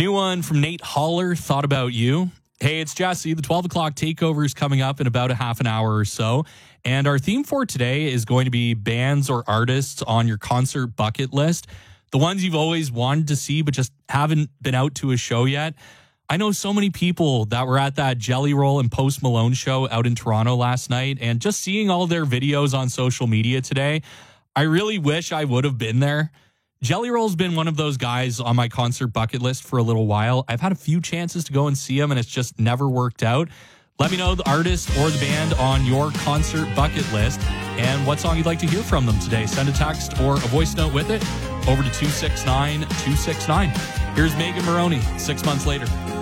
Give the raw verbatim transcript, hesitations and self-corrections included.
new one from Nate Holler, Thought About You. Hey, it's Jesse. The twelve o'clock takeover is coming up in about a half an hour or so. And our theme for today is going to be bands or artists on your concert bucket list. The ones you've always wanted to see but just haven't been out to a show yet. I know so many people that were at that Jelly Roll and Post Malone show out in Toronto last night. And just seeing all their videos on social media today, I really wish I would have been there. Jelly Roll's been one of those guys on my concert bucket list for a little while. I've had a few chances to go and see him, and it's just never worked out. Let me know the artist or the band on your concert bucket list and what song you'd like to hear from them today. Send a text or a voice note with it over to two six nine two six nine. Here's Megan Moroney, six months later.